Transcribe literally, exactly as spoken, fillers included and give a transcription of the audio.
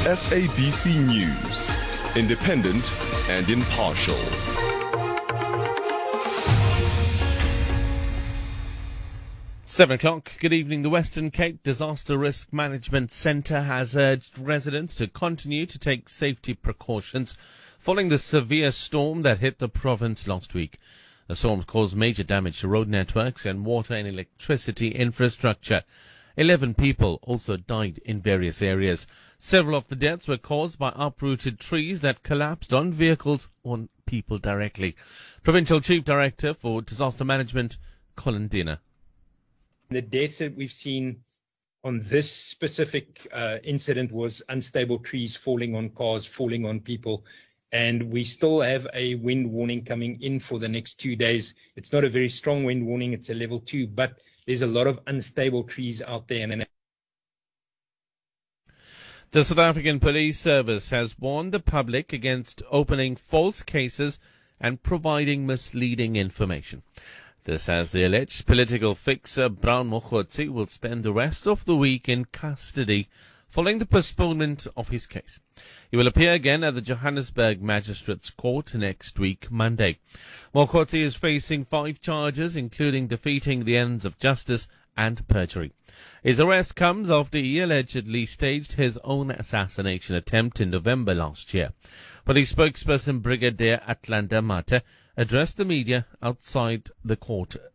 S A B C News, independent and impartial. Seven o'clock. Good evening. The Western Cape Disaster Risk Management Centre has urged residents to continue to take safety precautions following the severe storm that hit the province last week. The storm caused major damage to road networks and water and electricity infrastructure. Eleven people also died in various areas. Several of the deaths were caused by uprooted trees that collapsed on vehicles or on people directly. Provincial Chief Director for Disaster Management, Colin Dinner. The deaths that we've seen on this specific uh, incident was unstable trees falling on cars, falling on people. And we still have a wind warning coming in for the next two days. It's not a very strong wind warning. It's a level two, but there's a lot of unstable trees out there. And the South African Police Service has warned the public against opening false cases and providing misleading information. This as the alleged political fixer Brown Mokgotsi will spend the rest of the week in custody following the postponement of his case. He will appear again at the Johannesburg Magistrates Court next week, Monday. Mokgotsi is facing five charges, including defeating the ends of justice and perjury. His arrest comes after he allegedly staged his own assassination attempt in November last year. Police spokesperson Brigadier Atlanta Mate addressed the media outside the court